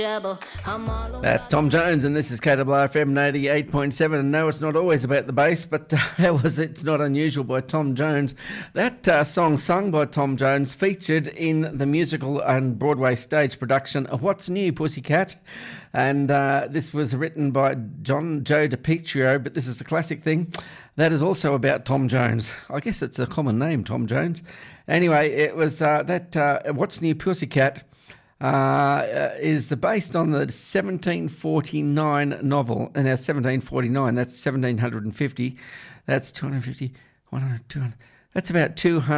That's Tom Jones, and this is KWFM 88.7. And no, it's not always about the bass, but that was It's Not Unusual by Tom Jones. That song sung by Tom Jones featured in the musical and Broadway stage production of What's New, Pussycat? And this was written by Joe DiPietro, but this is a classic thing. That is also about Tom Jones. I guess it's a common name, Tom Jones. Anyway, it was What's New, Pussycat? Is based on the 1749 novel. And now 1749, that's 1750. That's 250, 100, 200. That's about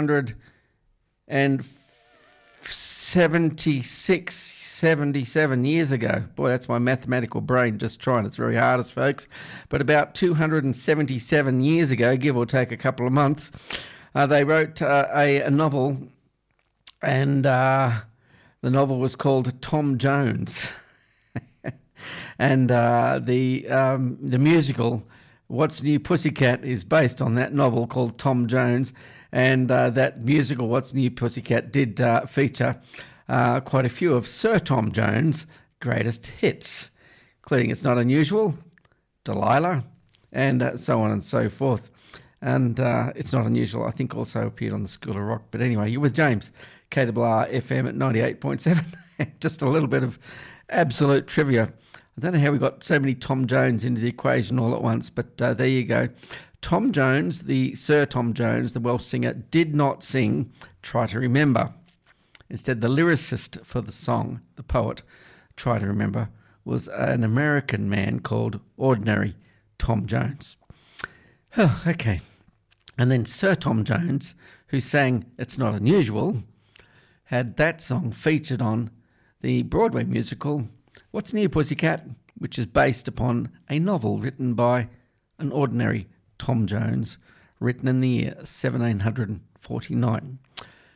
277 years ago. Boy, that's my mathematical brain just trying. It's very hard, folks. But about 277 years ago, give or take a couple of months, they wrote a novel, and the novel was called Tom Jones. And the musical What's New, Pussycat is based on that novel called Tom Jones. And that musical What's New, Pussycat did feature quite a few of Sir Tom Jones' greatest hits, including It's Not Unusual, Delilah, and so on and so forth. And It's Not Unusual, I think, also appeared on the School of Rock. But anyway, you're with James, KWR FM at 98.7. Just a little bit of absolute trivia. I don't know how we got so many Tom Jones into the equation all at once, but there you go. Tom Jones, the Sir Tom Jones, the Welsh singer, did not sing Try to Remember. Instead, the lyricist for the song, the poet, Try to Remember, was an American man called Ordinary Tom Jones. Oh, okay. And then Sir Tom Jones, who sang It's Not Unusual, had that song featured on the Broadway musical What's New, Pussycat?, which is based upon a novel written by an ordinary Tom Jones, written in the year 1749.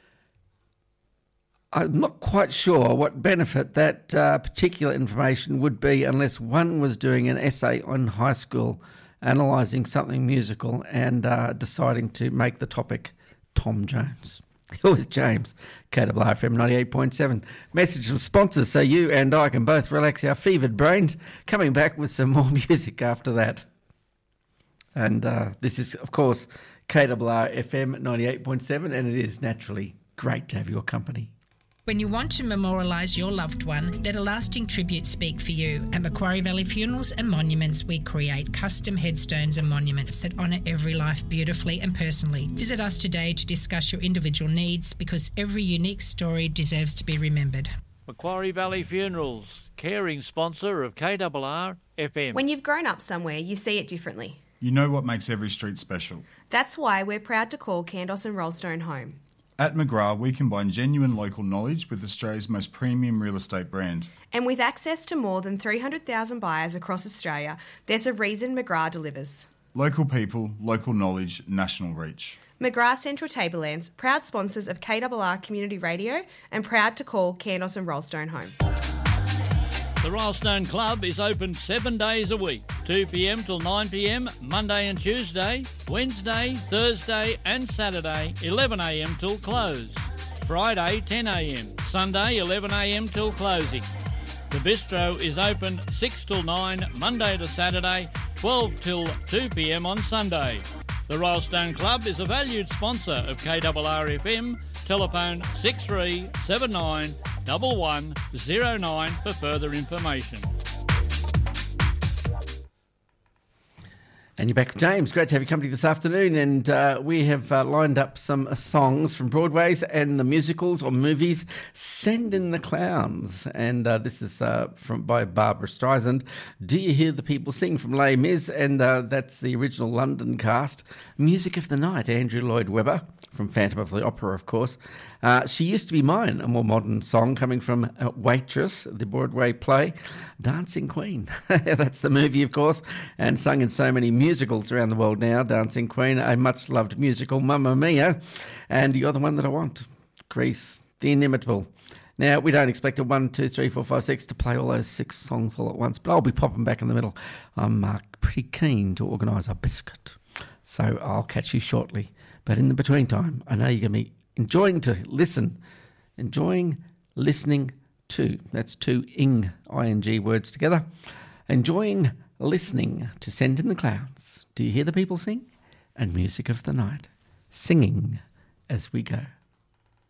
I'm not quite sure what benefit that particular information would be unless one was doing an essay on high school, analysing something musical and deciding to make the topic Tom Jones. You're with James, KWFM 98.7. Message from sponsors so you and I can both relax our fevered brains. Coming back with some more music after that. And this is, of course, KWFM 98.7, and it is naturally great to have your company. When you want to memorialise your loved one, let a lasting tribute speak for you. At Macquarie Valley Funerals and Monuments, we create custom headstones and monuments that honour every life beautifully and personally. Visit us today to discuss your individual needs, because every unique story deserves to be remembered. Macquarie Valley Funerals, caring sponsor of KRR FM. When you've grown up somewhere, you see it differently. You know what makes every street special. That's why we're proud to call Candos and Rollstone home. At McGrath, we combine genuine local knowledge with Australia's most premium real estate brand. And with access to more than 300,000 buyers across Australia, there's a reason McGrath delivers. Local people, local knowledge, national reach. McGrath Central Tablelands, proud sponsors of KRR Community Radio and proud to call Candos and Rollstone home. The Rollstone Club is open 7 days a week, 2 p.m. till 9 p.m, Monday and Tuesday, Wednesday, Thursday and Saturday, 11 a.m. till close, Friday, 10 a.m, Sunday, 11 a.m. till closing. The bistro is open 6 till 9, Monday to Saturday, 12 till 2 p.m. on Sunday. The Rollstone Club is a valued sponsor of KRR FM. Telephone 6379 1109 for further information. And you're back with James. Great to have your company this afternoon. And we have lined up some songs from Broadway's and the musicals or movies. Send in the Clowns. And this is by Barbara Streisand. Do You Hear the People Sing from Les Mis? And that's the original London cast. Music of the Night, Andrew Lloyd Webber from Phantom of the Opera, of course. She Used to Be Mine, a more modern song coming from Waitress, the Broadway play. Dancing Queen, that's the movie, of course, and sung in so many musicals around the world now. Dancing Queen, a much-loved musical, Mamma Mia, and You're the One That I Want, Grease, The Inimitable. Now, we don't expect a 1, 2, 3, 4, 5, 6 to play all those 6 songs all at once, but I'll be popping back in the middle. I'm pretty keen to organise a biscuit, so I'll catch you shortly. But in the between time, I know you're going to be enjoying listening 2. That's 2 ing words together. Enjoying listening to Send in the Clouds. Do you hear the people sing? And music of the night. Singing as we go.